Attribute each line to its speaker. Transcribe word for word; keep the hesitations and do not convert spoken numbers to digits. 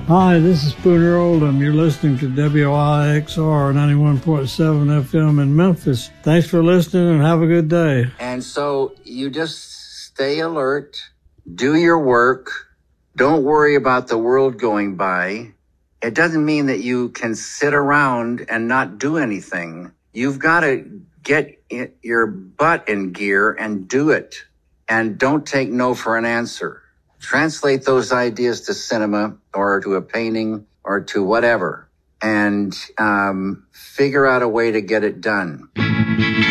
Speaker 1: Hi, this is Spooner Oldham. You're listening to W I X R ninety-one point seven F M in Memphis. Thanks for listening and have a good day.
Speaker 2: And so you just stay alert, do your work, don't worry about the world going by. It doesn't mean that you can sit around and not do anything. You've got to get your butt in gear and do it. And don't take no for an answer. Translate those ideas to cinema or to a painting or to whatever, and um, figure out a way to get it done.